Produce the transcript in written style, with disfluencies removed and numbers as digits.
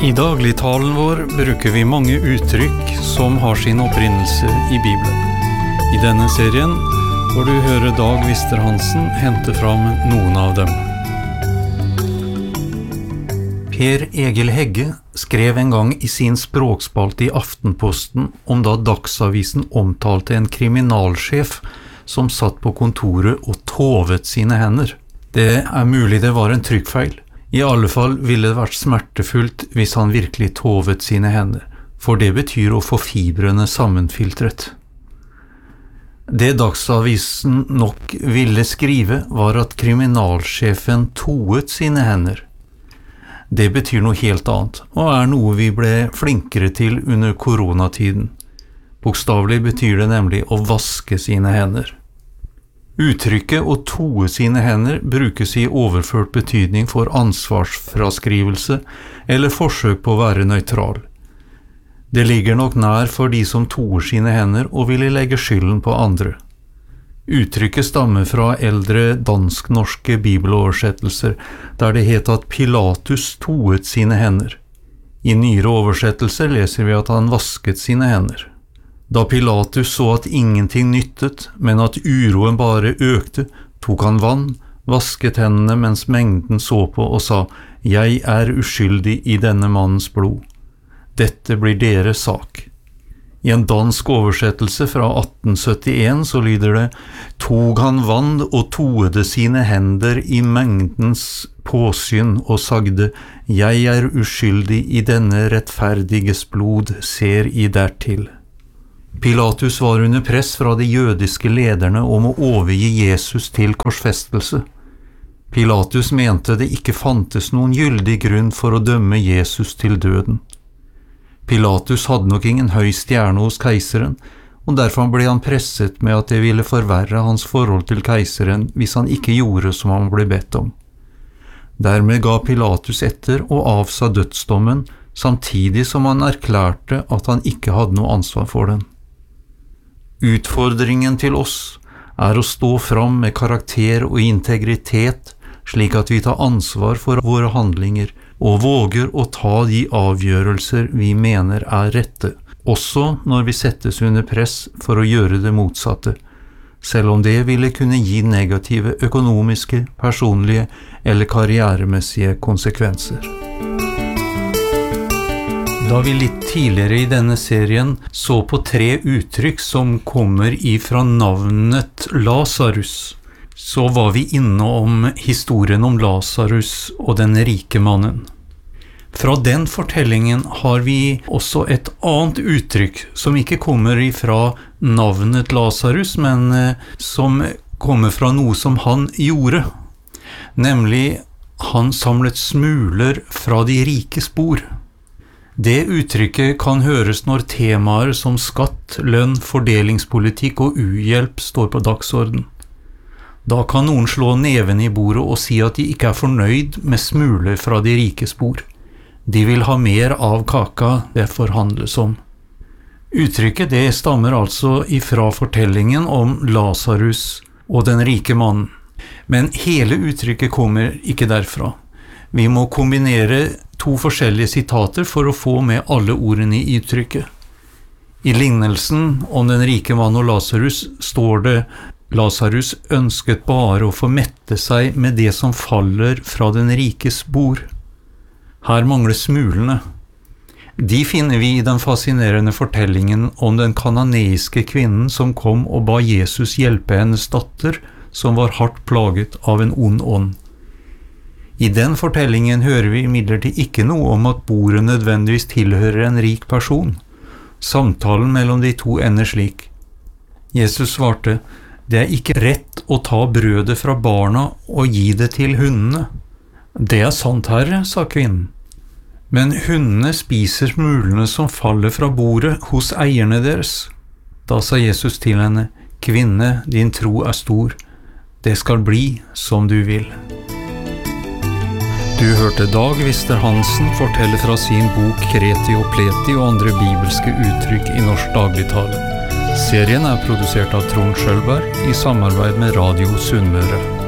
I dagligtalen vår bruker vi mange uttrykk som har sin opprinnelse i Bibelen. I denne serien får du høre Dag Wister-Hansen hente fram noen av dem. Per Egil Hegge skrev en gang i sin språkspalte i Aftenposten om da Dagsavisen omtalte en kriminalsjef som satt på kontoret og tovet sine hender. Det mulig det var en trykkfeil. I alle fall ville det vært smertefullt hvis han virkelig tovet sine hender, for det betyr å få fibrene sammenfiltret. Det Dagsavisen nok ville skrive var at kriminalsjefen toet sine hender. Det betyr noe helt annet, og noe vi ble flinkere til under koronatiden. Bokstavelig betyr det nemlig å vaske sine hender. Uttrykket å toe sine hender brukes i overført betydning for ansvarsfraskrivelse eller forsøk på å være nøytral. Det ligger nok nær for de som toer sine hender og ville legge skylden på andre. Uttrykket stammer fra eldre dansk-norske bibeloversettelser, der det het at Pilatus toet sine hender. I nyere oversettelser leser vi at han vasket sine hender. Da Pilatus så at ingenting nyttet, men at uroen bare økte, tok han vann, vasket hendene mens mengden så på og sa, «Jeg uskyldig i denne mannens blod. Dette blir deres sak.» I en dansk oversettelse fra 1871 så lyder det, «Tog han vann og toede sine hender i mengdens påsyn og sagde, «Jeg uskyldig i denne rettferdiges blod, ser I dertil.» Pilatus var under press fra de jødiske lederne om å overgi Jesus til korsfestelse. Pilatus mente det ikke fantes noen gyldig grunn for å dømme Jesus til døden. Pilatus hadde nok ingen høy stjerne hos keiseren, og derfor ble han presset med at det ville forverre hans forhold til keiseren hvis han ikke gjorde som han ble bedt om. Dermed ga Pilatus etter og avsa dødsdommen, samtidig som han erklærte at han ikke hadde noe ansvar for den. Utfordringen til oss å stå fram med karakter og integritet, slik at vi tar ansvar for våre handlinger og våger å ta de avgjørelser vi mener rette, også når vi settes under press for å gjøre det motsatte, selv om det ville kunne gi negative økonomiske, personlige eller karrieremessige konsekvenser. Da vi litt tidligere i denne serien så på 3 uttrykk som kommer ifra navnet Lazarus, så var vi inne om historien om Lazarus og den rike mannen. Fra den fortellingen har vi også et annet uttrykk som ikke kommer ifra navnet Lazarus, men som kommer fra noe som han gjorde, nemlig han samlet smuler fra de rikes bord. Det uttrykket kan høres når temaer som skatt, lønn, fordelingspolitikk og uhjelp står på dagsorden. Da kan noen slå neven i bordet og si at de ikke fornøyd med smuler fra de rikes bord. De vil ha mer av kaka det forhandles om. Uttrykket det stammer altså ifra fortellingen om Lazarus og den rike mannen. Men hele uttrykket kommer ikke derfra. Vi må kombinere 2 forskjellige sitater for å få med alle ordene i uttrykket. I lignelsen om den rike mann og Lazarus står det Lazarus ønsket bare å få mette seg med det som faller fra den rikes bord. Her mangler smulene. De finner vi i den fascinerende fortellingen om den kananeiske kvinnen som kom og ba Jesus hjelpe hennes datter, som var hardt plaget av en ond ånd. I den fortellingen hører vi imidlertid ikke noe om at bordet nødvendigvis tilhører en rik person. Samtalen mellom de 2 ender slik. Jesus svarte, «Det ikke rett å ta brødet fra barna og gi det til hundene.» «Det sant, herre», sa kvinnen. «Men hundene spiser smulene som faller fra bordet hos eierne deres.» Da sa Jesus til henne, «Kvinne, din tro stor. Det skal bli som du vil.» Du hørte Dag Wister-Hansen fortelle fra sin bok Kreti og Pleti og andre bibelske uttrykk i norsk dagligtale. Serien produsert av Trond Skjølberg i samarbeid med Radio Sunnmøre.